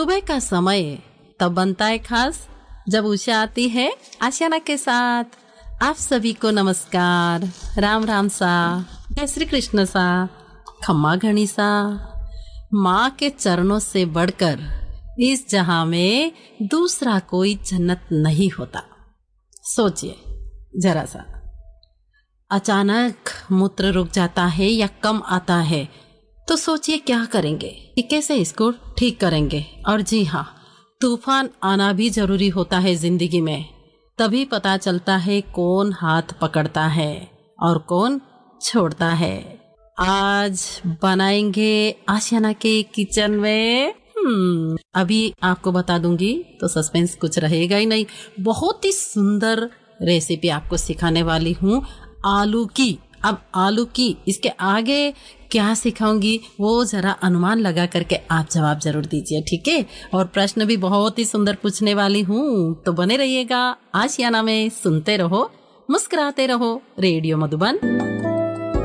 सुबह का समय तब बनता है खास जब उषा आती है आशियाना के साथ। आप सभी को नमस्कार, राम राम सा, जय श्री कृष्ण सा, खम्मा घनी सा। माँ के चरणों से बढ़कर इस जहां में दूसरा कोई जन्नत नहीं होता। सोचिए जरा सा, अचानक मूत्र रुक जाता है या कम आता है तो सोचिए क्या करेंगे कि कैसे इसको ठीक करेंगे। और जी हाँ, तूफान आना भी जरूरी होता है जिंदगी में, तभी पता चलता है कौन हाथ पकड़ता है और कौन छोड़ता है। आज बनाएंगे आशियाना के किचन में अभी आपको बता दूंगी तो सस्पेंस कुछ रहेगा ही नहीं। बहुत ही सुंदर रेसिपी आपको सिखाने वाली हूँ, आलू की। अब आलू की, इसके आगे क्या सिखाऊंगी वो जरा अनुमान लगा करके आप जवाब जरूर दीजिए, ठीक है। और प्रश्न भी बहुत ही सुंदर पूछने वाली हूँ, तो बने रहिएगा आशियाना में। सुनते रहो, मुस्कुराते रहो, रेडियो मधुबन।